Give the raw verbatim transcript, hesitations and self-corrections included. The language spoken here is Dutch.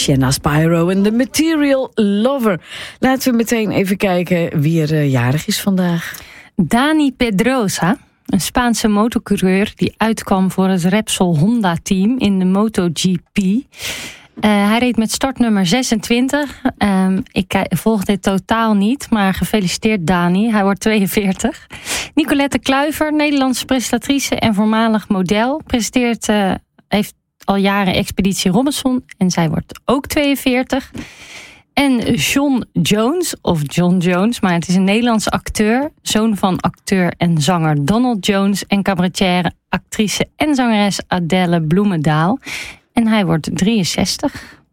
Sienna Spyro en The Material Lover. Laten we meteen even kijken wie er uh, jarig is vandaag. Dani Pedrosa, een Spaanse motocoureur die uitkwam voor het Repsol Honda-team in de MotoGP. Uh, hij reed met startnummer zesentwintig. Um, ik volg dit totaal niet, maar gefeliciteerd Dani. Hij wordt tweeënveertig. Nicolette Kluiver, Nederlandse presentatrice en voormalig model, presenteert, uh, heeft al jaren Expeditie Robinson en zij wordt ook tweeënveertig. En John Jones, of John Jones, maar het is een Nederlandse acteur, zoon van acteur en zanger Donald Jones en cabaretière, actrice en zangeres Adele Bloemendaal. En hij wordt drieënzestig.